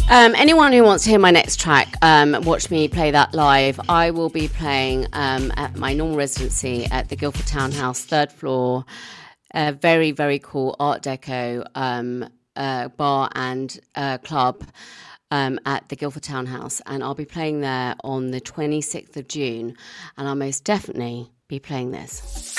Anyone who wants to hear my next track, watch me play that live. I will be playing at my normal residency at the Guildford Townhouse, third floor. Very, very cool Art Deco bar and club at the Guildford Townhouse. And I'll be playing there on the 26th of June. And I'll most definitely be playing this.